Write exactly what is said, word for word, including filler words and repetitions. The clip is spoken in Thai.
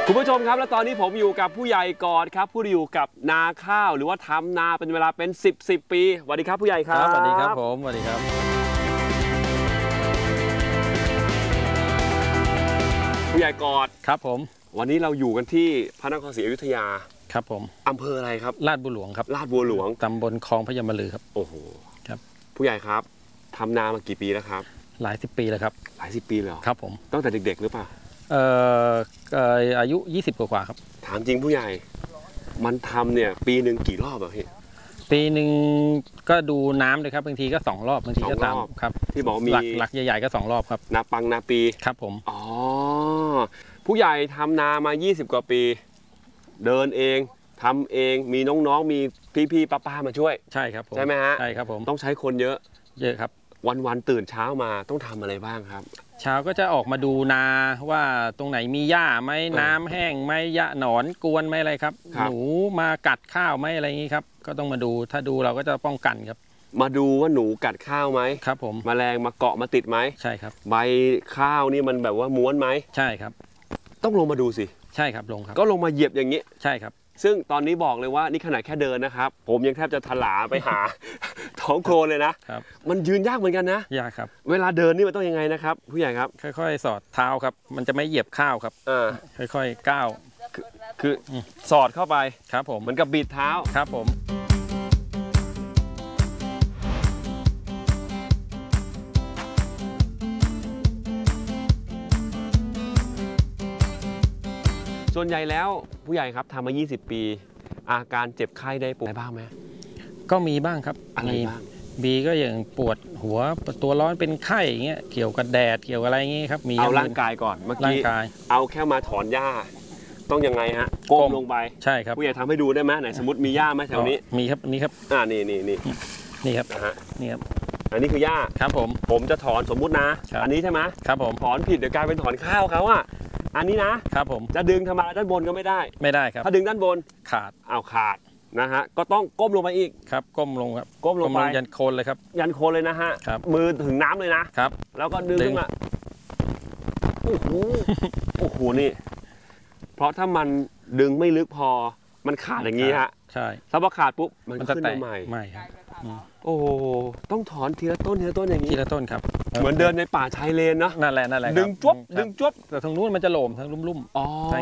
คุณผู้ชมครับและตอนนี้ผมอยู่กับผู้ใหญ่กอดครับผู้อยู่กับนาข้าวหรือว่าทำนาเป็นเวลาเป็นสิบสิบปีสวัสดีครับผู้ใหญ่ครับสวัสดีครับผมสวัสดีครับผู้ใหญ่กอดครับผมวันนี้เราอยู่กันที่พระนครศรีอยุธยาครับผมอำเภออะไรครับลาดบัวหลวงครับลาดบัวหลวงตำบลคลองพญามลือครับโอ้โหครับผู้ใหญ่ครับทำนามากี่ปีแล้วครับหลายสิบปีแล้วครับหลายสิบปีแล้วครับผมตั้งแต่เด็กๆหรือเปล่าเอ่ออายุยี่สิบกว่าครับถามจริงผู้ใหญ่มันทำเนี่ยปีหนึ่งกี่รอบอะพี่ปีหนึ่งก็ดูน้ำเลยครับบางทีก็สองรอบบางทีก็สามครับที่บอกมีหลักหลักใหญ่ๆก็สองรอบครับนาปังนาปีครับผมอ๋อผู้ใหญ่ทำนามายี่สิบกว่าปีเดินเองทำเองมีน้องๆมีพี่ๆป้าๆมาช่วยใช่ครับผมใช่ไหมฮะใช่ครับผมต้องใช้คนเยอะเยอะครับวันๆตื่นเช้ามาต้องทำอะไรบ้างครับเช้าก็จะออกมาดูนาว่าตรงไหนมีหญ้าไหมน้ำแห้งไหมหญ้าหนอนกวนไหมอะไรครับหนูมากัดข้าวไหมอะไรอย่างนี้ครับก็ต้องมาดูถ้าดูเราก็จะป้องกันครับมาดูว่าหนูกัดข้าวไหมครับผมแมลงมาเกาะมาติดไหมใช่ครับใบข้าวนี่มันแบบว่าม้วนไหมใช่ครับต้องลงมาดูสิใช่ครับลงครับก็ลงมาเหยียบอย่างนี้ใช่ครับซึ่งตอนนี้บอกเลยว่านี่ขนาดแค่เดินนะครับผมยังแทบจะถลาไปหา ท้องโคลนเลยนะครับมันยืนยากเหมือนกันนะยากครับเวลาเดินนี่มันต้องยังไงนะครับผู้ใหญ่ครับค่อยๆสอดเท้าครับมันจะไม่เหยียบข้าวครับอ่าค่อยๆก้าวคือคือสอดเข้าไปครับผมเหมือนกับบีดเท้าครับผมส่วนใหญ่แล้วผู้ใหญ่ครับทำมายี่สิบปีอาการเจ็บไข้ได้ป่วยอะไรบ้างไหมก็มีบ้างครับอะไรบ้างบีก็อย่างปวดหัวตัวร้อนเป็นไข้อย่างเงี้ยเกี่ยวกับแดดเกี่ยวกับอะไรอย่างเงี้ยครับมีเอาร่างกายก่อนเมื่อกี้เอาแค่มาถอนหญ้าต้องยังไงฮะก้มลงไปใช่ครับผู้ใหญ่ทำให้ดูได้ไหมไหนสมมติมีหญ้าไหมแถวนี้มีครับนี่ครับอ่านี่นี่นี่นี่ครับนะฮะนี่ครับอันนี้คือหญ้าครับผมผมจะถอนสมมุตินะอันนี้ใช่ไหมครับผมถอนผิดเดี๋ยวกลายเป็นถอนข้าวเขาอ่ะอันนี้นะครับผมจะดึงทำไมด้านบนก็ไม่ได้ไม่ได้ครับถ้าดึงด้านบนขาดเอาขาดนะฮะก็ต้องก้มลงไปอีกครับก้มลงครับก้มลงไปยันโคนเลยครับยันโคนเลยนะฮะมือถึงน้ำเลยนะครับแล้วก็ดึงขึ้นมาโอ้โหโอ้โหนี่เพราะถ้ามันดึงไม่ลึกพอมันขาดอย่างนี้ฮะใช่ถ้าพอขาดปุ๊บมันขึ้นมาใหม่ใหม่ครับโอ้ต้องถอนทีละต้นทีละต้นอย่างนี้ทีละต้นครับเหมือนเดินในป่าชายเลนเนาะนั่นแหละนั่นแหละดึงจ๊บดึงจ๊บแต่ทางนู้นมันจะโหลมทางลุ่มๆ